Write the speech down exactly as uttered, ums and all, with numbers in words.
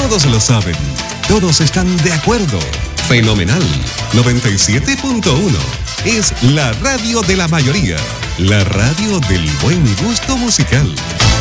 Todos lo saben. Todos están de acuerdo. Fenomenal. noventa y siete punto uno. Es la radio de la mayoría. La radio del buen gusto musical.